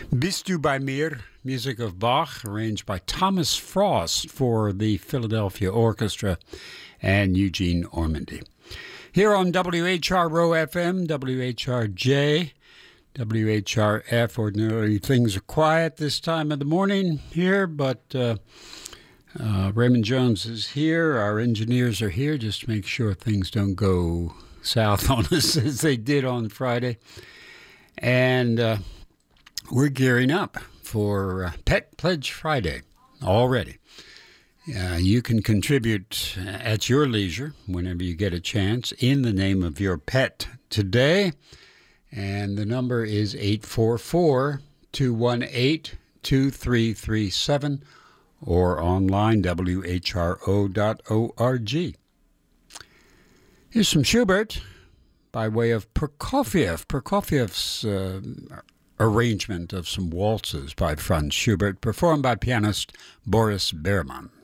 Bist du bei mir? Music of Bach, arranged by Thomas Frost for the Philadelphia Orchestra and Eugene Ormandy. Here on WHRO FM, WHRJ, WHRF. Ordinarily things are quiet this time of the morning here, but Raymond Jones is here. Our engineers are here just to make sure things don't go south on us as they did on Friday. And we're gearing up for Pet Pledge Friday already. You can contribute at your leisure whenever you get a chance in the name of your pet today. And the number is 844-218-2337 or online whro.org. Here's some Schubert by way of Prokofiev. Prokofiev's arrangement of some waltzes by Franz Schubert, performed by pianist Boris Berman.